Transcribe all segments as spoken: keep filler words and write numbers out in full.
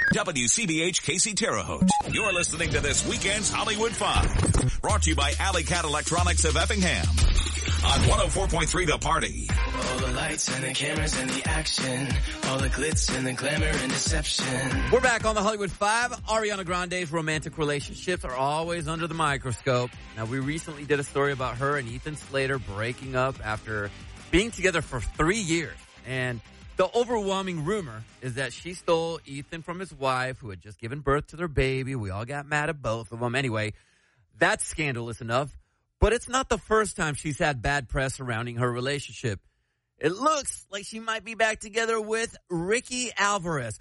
W C B H Casey Terre Haute. You're listening to this weekend's Hollywood Five. Brought to you by Alley Cat Electronics of Effingham. On one oh four point three The Party. All the lights and the cameras and the action. All the glitz and the glamour and deception. We're back on the Hollywood Five. Ariana Grande's romantic relationships are always under the microscope. Now, we recently did a story about her and Ethan Slater breaking up after being together for three years. And the overwhelming rumor is that she stole Ethan from his wife, who had just given birth to their baby. We all got mad at both of them. Anyway, that's scandalous enough. But it's not the first time she's had bad press surrounding her relationship. It looks like she might be back together with Ricky Alvarez.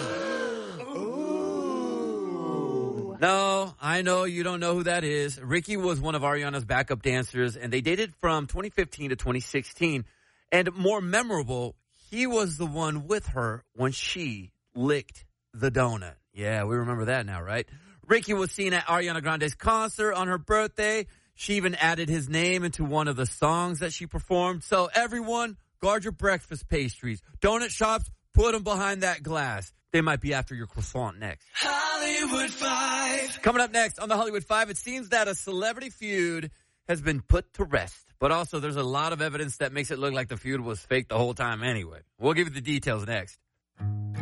Ooh. No, I know you don't know who that is. Ricky was one of Ariana's backup dancers, and they dated from twenty fifteen to twenty sixteen. And more memorable, he was the one with her when she licked the donut. Yeah, we remember that now, right? Ricky was seen at Ariana Grande's concert on her birthday. She even added his name into one of the songs that she performed. So everyone, guard your breakfast pastries. Donut shops, put them behind that glass. They might be after your croissant next. Hollywood Five. Coming up next on the Hollywood Five, it seems that a celebrity feud has been put to rest. But also there's a lot of evidence that makes it look like the feud was fake the whole time anyway. We'll give you the details next.